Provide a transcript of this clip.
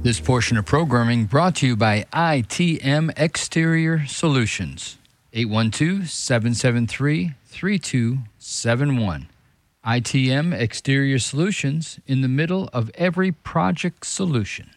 This portion of programming brought to you by ITM Exterior Solutions. 812-773-3271. ITM Exterior Solutions, in the middle of every project solution.